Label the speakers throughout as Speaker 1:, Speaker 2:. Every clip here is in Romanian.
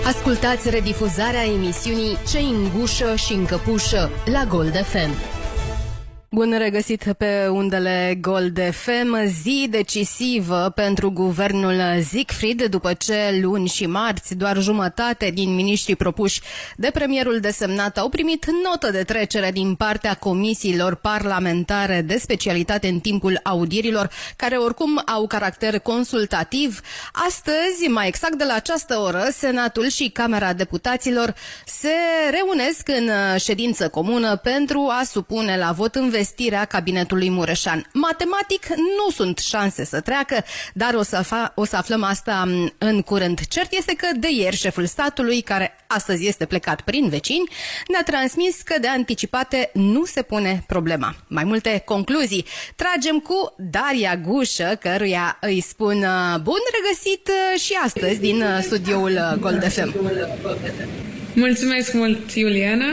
Speaker 1: Ascultați redifuzarea emisiunii Ce îngușă și încăpușă la Gold FM. Bun regăsit pe undele Gold FM, zi decisivă pentru guvernul Siegfried, după ce luni și marți doar jumătate din miniștrii propuși de premierul desemnat au primit notă de trecere din partea comisiilor parlamentare de specialitate în timpul audierilor, care oricum au caracter consultativ. Astăzi, mai exact de la această oră, Senatul și Camera Deputaților se reunesc în ședință comună pentru a supune la vot investirea cabinetului Mureșan. Matematic nu sunt șanse să treacă, dar o să aflăm asta în curând. Cert este că de ieri șeful statului, care astăzi este plecat prin vecini, ne-a transmis că de anticipate nu se pune problema. Mai multe concluzii tragem cu Daria Gușă, căruia îi spun bun regăsit și astăzi din studioul Gold FM.
Speaker 2: Mulțumesc mult, Iuliana.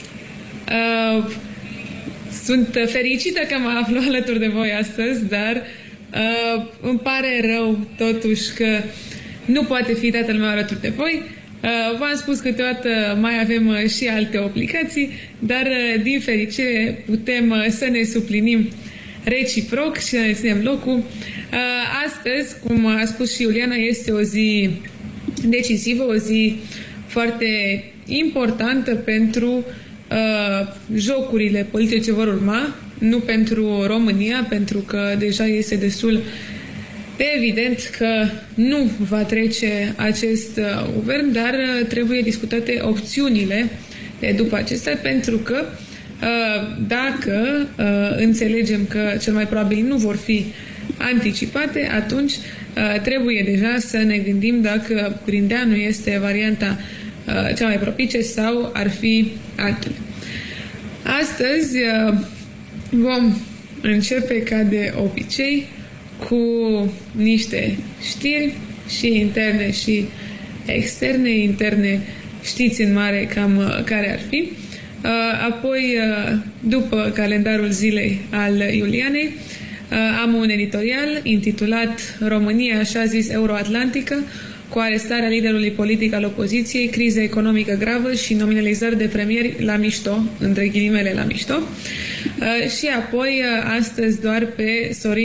Speaker 2: Sunt fericită că mă aflu alături de voi astăzi, dar îmi pare rău totuși că nu poate fi tatăl meu alături de voi. V-am spus că câteodată mai avem și alte obligații, dar din fericire putem să ne suplinim reciproc și să ne ținem locul. Astăzi, cum a spus și Iuliana, este o zi decisivă, o zi foarte importantă pentru jocurile politice ce vor urma, nu pentru România, pentru că deja este destul de evident că nu va trece acest guvern, dar trebuie discutate opțiunile de după acestea, pentru că dacă înțelegem că cel mai probabil nu vor fi anticipate, atunci trebuie deja să ne gândim dacă Grindeanu este varianta cea mai propice sau ar fi altele. Astăzi vom începe ca de obicei cu niște știri și interne și externe. Interne știți în mare cam care ar fi. Apoi, după calendarul zilei al Iulianei, am un editorial intitulat România, așa zis, euroatlantică, cu arestarea liderului politic al opoziției, criză economică gravă și nominalizări de premieri la mișto, între ghilimele la mișto. Și apoi, astăzi, doar pe Sorin